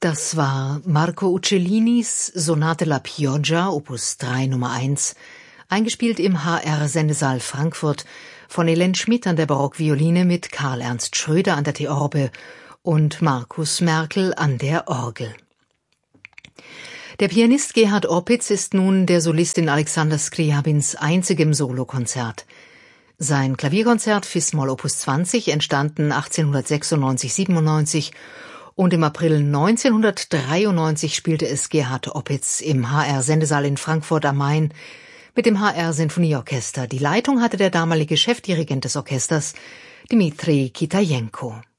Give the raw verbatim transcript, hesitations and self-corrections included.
Das war Marco Uccellinis Sonate La Pioggia, Opus drei Nummer eins, eingespielt im H R-Sendesaal Frankfurt von Hélène Schmidt an der Barockvioline mit Karl Ernst Schröder an der Theorbe und Markus Merkel an der Orgel. Der Pianist Gerhard Opitz ist nun der Solist in Alexander Scriabins einzigem Solokonzert. Sein Klavierkonzert Fis-Moll Opus zwanzig, entstanden achtzehnhundertsechsundneunzig siebenundneunzig, und im April neunzehnhundertdreiundneunzig spielte es Gerhard Opitz im H R-Sendesaal in Frankfurt am Main mit dem H R-Sinfonieorchester. Die Leitung hatte der damalige Chefdirigent des Orchesters, Dmitri Kitajenko.